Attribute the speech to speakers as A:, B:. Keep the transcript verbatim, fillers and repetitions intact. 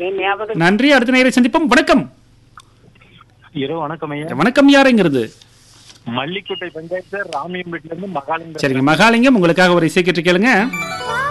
A: என் ஞாபகம்.
B: நன்றி. அடுத்த நேரை சந்திப்போம். வணக்கம்.
C: இரவு வணக்கம் ஐயா.
B: வணக்கம். யாருங்கிறது?
C: மல்லிக்கோட்டை பஞ்சாயத்து ராமியம்பேட்டில இருந்து மகாலிங்கம்.
B: சரிங்க மகாலிங்கம், உங்களுக்காக ஒரு இசை கேட்டு கேளுங்க.